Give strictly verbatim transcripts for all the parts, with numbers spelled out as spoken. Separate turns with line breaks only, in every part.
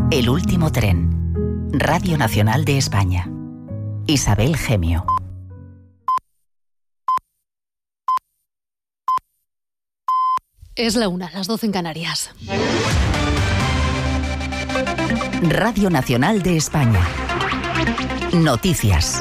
El último tren. Radio Nacional de España. Isabel Gemio.
Es la una, las doce en Canarias.
Radio Nacional de España. Noticias.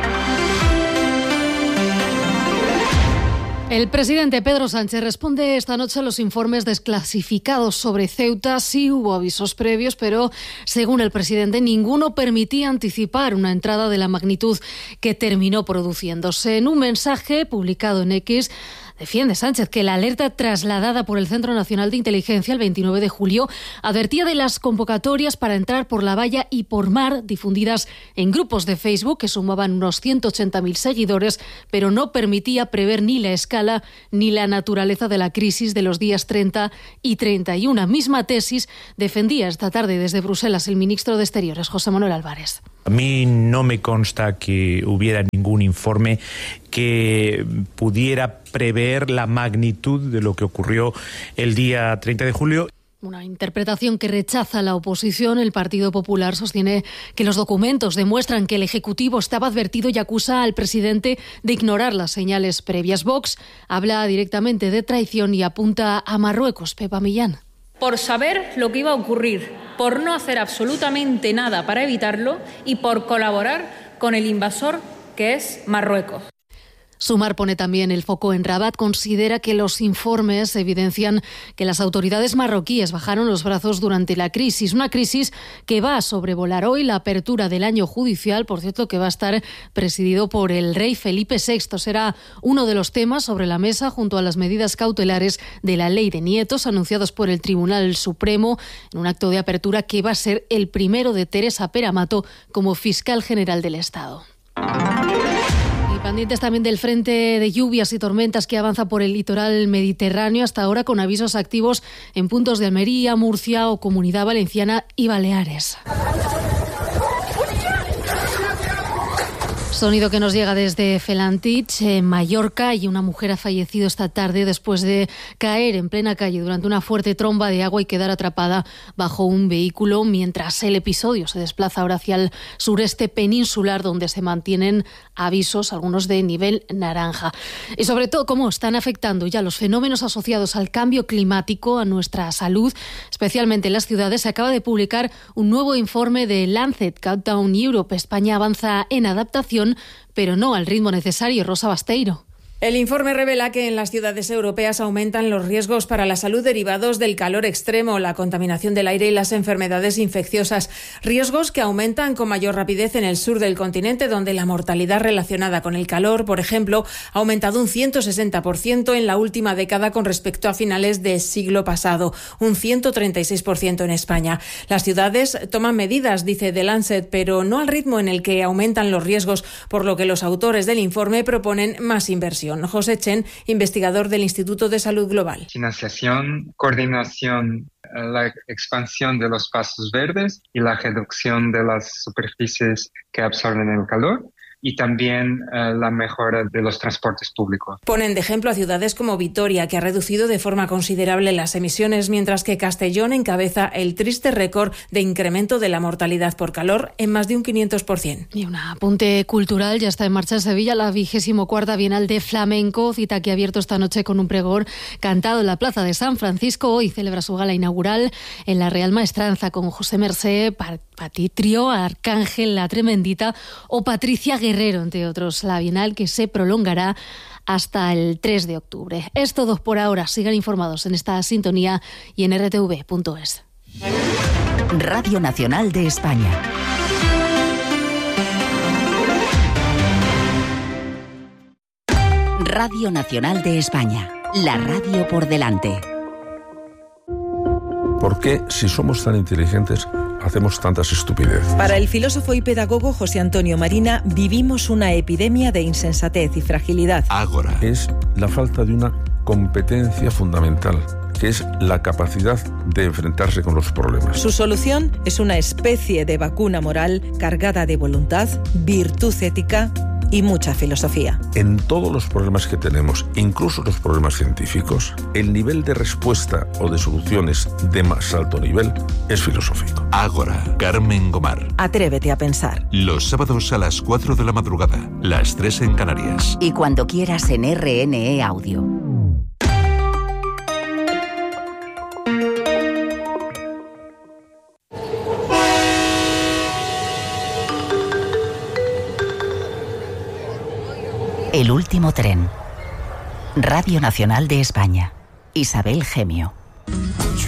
El presidente Pedro Sánchez responde esta noche a los informes desclasificados sobre Ceuta. Sí hubo avisos previos, pero según el presidente, ninguno permitía anticipar una entrada de la magnitud que terminó produciéndose. En un mensaje publicado en X, defiende Sánchez que la alerta trasladada por el Centro Nacional de Inteligencia el veintinueve de julio advertía de las convocatorias para entrar por la valla y por mar difundidas en grupos de Facebook que sumaban unos ciento ochenta mil seguidores, pero no permitía prever ni la escala ni la naturaleza de la crisis de los días treinta y treinta y uno. Misma tesis defendía esta tarde desde Bruselas el ministro de Exteriores, José Manuel Álvarez.
A mí no me consta que hubiera ningún informe que pudiera prever la magnitud de lo que ocurrió el día treinta de julio.
Una interpretación que rechaza la oposición. El Partido Popular sostiene que los documentos demuestran que el Ejecutivo estaba advertido y acusa al presidente de ignorar las señales previas. Vox habla directamente de traición y apunta a Marruecos. Pepa Millán.
Por saber lo que iba a ocurrir, por no hacer absolutamente nada para evitarlo y por colaborar con el invasor que es Marruecos.
Sumar pone también el foco en Rabat. Considera que los informes evidencian que las autoridades marroquíes bajaron los brazos durante la crisis. Una crisis que va a sobrevolar hoy la apertura del año judicial, por cierto, que va a estar presidido por el rey Felipe sexto. Será uno de los temas sobre la mesa junto a las medidas cautelares de la ley de nietos anunciados por el Tribunal Supremo en un acto de apertura que va a ser el primero de Teresa Peramato como fiscal general del Estado. Pendientes también del frente de lluvias y tormentas que avanza por el litoral mediterráneo, hasta ahora con avisos activos en puntos de Almería, Murcia o Comunidad Valenciana y Baleares. Sonido que nos llega desde Felantich, en Mallorca, y una mujer ha fallecido esta tarde después de caer en plena calle durante una fuerte tromba de agua y quedar atrapada bajo un vehículo, mientras el episodio se desplaza ahora hacia el sureste peninsular, donde se mantienen avisos, algunos de nivel naranja. Y sobre todo, cómo están afectando ya los fenómenos asociados al cambio climático a nuestra salud, especialmente en las ciudades. Se acaba de publicar un nuevo informe de Lancet Countdown Europe. España avanza en adaptación, pero no al ritmo necesario. Rosa Basteiro.
El informe revela que en las ciudades europeas aumentan los riesgos para la salud derivados del calor extremo, la contaminación del aire y las enfermedades infecciosas. Riesgos que aumentan con mayor rapidez en el sur del continente, donde la mortalidad relacionada con el calor, por ejemplo, ha aumentado un ciento sesenta por ciento en la última década con respecto a finales del siglo pasado, un ciento treinta y seis por ciento en España. Las ciudades toman medidas, dice The Lancet, pero no al ritmo en el que aumentan los riesgos, por lo que los autores del informe proponen más inversión. José Chen, investigador del Instituto de Salud Global.
Financiación, coordinación, la expansión de los espacios verdes y la reducción de las superficies que absorben el calor. Y también uh, la mejora de los transportes públicos.
Ponen de ejemplo a ciudades como Vitoria, que ha reducido de forma considerable las emisiones, mientras que Castellón encabeza el triste récord de incremento de la mortalidad por calor en más de un quinientos por ciento.
Y un apunte cultural, ya está en marcha en Sevilla la vigésimo cuarta Bienal de Flamenco, cita que ha abierto esta noche con un pregón cantado en la Plaza de San Francisco. Hoy celebra su gala inaugural en la Real Maestranza con José Mercé, Patitrio, Arcángel, La Tremendita o Patricia Guerrero, entre otros. La Bienal que se prolongará hasta el tres de octubre. Es todo por ahora. Sigan informados en esta sintonía y en r t v punto es.
Radio Nacional de España. Radio Nacional de España. La radio por delante.
¿Por qué, si somos tan inteligentes, hacemos tantas estupideces?
Para el filósofo y pedagogo José Antonio Marina, vivimos una epidemia de insensatez y fragilidad.
Ágora. Es la falta de una competencia fundamental, que es la capacidad de enfrentarse con los problemas.
Su solución es una especie de vacuna moral cargada de voluntad, virtud ética y mucha filosofía.
En todos los problemas que tenemos, incluso los problemas científicos, el nivel de respuesta o de soluciones de más alto nivel es filosófico.
Ágora, Carmen Gomar.
Atrévete a pensar.
Los sábados a las cuatro de la madrugada, las tres en Canarias.
Y cuando quieras en R N E Audio. El último tren. Radio Nacional de España. Isabel Gemio.